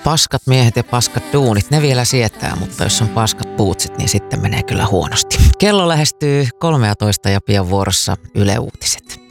Paskat miehet ja paskat duunit, ne vielä sietää, mutta jos on paskat puutsit, niin sitten menee kyllä huonosti. Kello lähestyy 13 ja pian vuorossa Yle Uutiset.